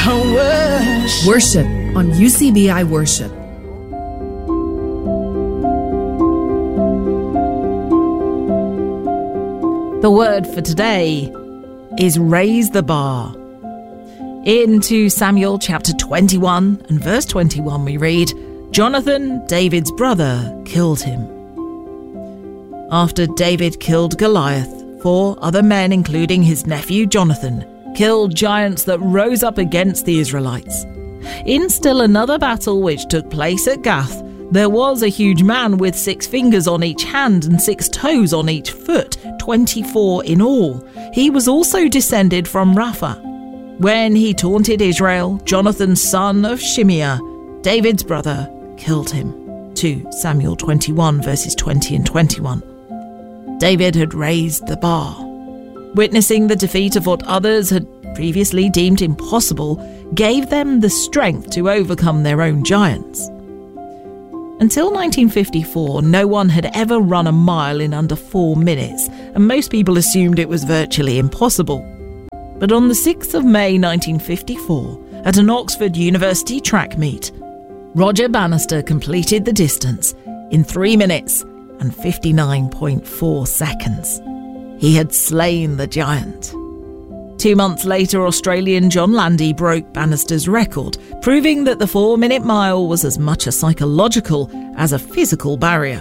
Worship on UCBI Worship. The word for today is raise the bar. In 2 Samuel chapter 21 and verse 21 we read, Jonathan, David's brother, killed him. After David killed Goliath, 4 other men, including his nephew Jonathan, killed giants that rose up against the Israelites. In still another battle which took place at Gath, there was a huge man with 6 fingers on each hand and 6 toes on each foot, 24 in all. He was also descended from Rapha. When he taunted Israel, Jonathan, son of Shimeah, David's brother, killed him. 2 Samuel 21 verses 20 and 21. David had raised the bar. Witnessing the defeat of what others had previously deemed impossible gave them the strength to overcome their own giants. Until 1954, no one had ever run a mile in under 4 minutes, and most people assumed it was virtually impossible. But on the 6th of May 1954, at an Oxford University track meet, Roger Bannister completed the distance in 3 minutes and 59.4 seconds. He had slain the giant. 2 months later, Australian John Landy broke Bannister's record, proving that the 4-minute mile was as much a psychological as a physical barrier.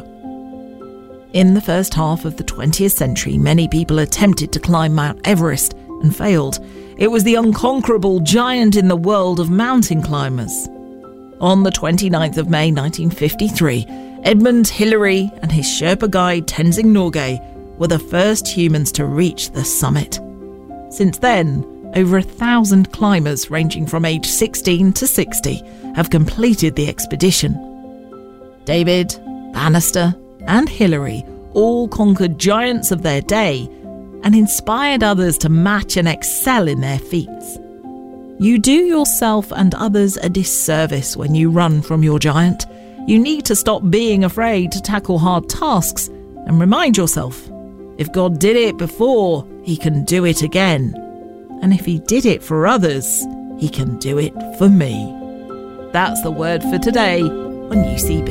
In the first half of the 20th century, many people attempted to climb Mount Everest and failed. It was the unconquerable giant in the world of mountain climbers. On the 29th of May 1953, Edmund Hillary and his Sherpa guide Tenzing Norgay were the first humans to reach the summit. Since then, over 1,000 climbers ranging from age 16 to 60 have completed the expedition. David, Bannister and Hillary all conquered giants of their day and inspired others to match and excel in their feats. You do yourself and others a disservice when you run from your giant. You need to stop being afraid to tackle hard tasks and remind yourself, if God did it before, He can do it again. And if He did it for others, He can do it for me. That's the word for today on UCB.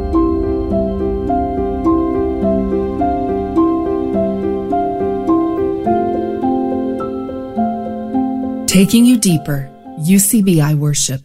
Taking you deeper, UCBI Worship.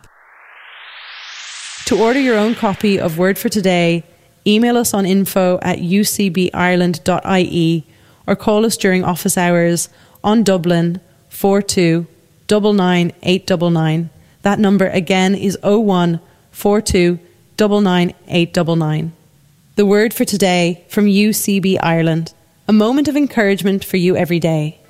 To order your own copy of Word for Today, email us on info@ucbireland.ie or call us during office hours on Dublin 42 99 899. That number again is 01 42 99 899. The Word for Today from UCB Ireland. A moment of encouragement for you every day.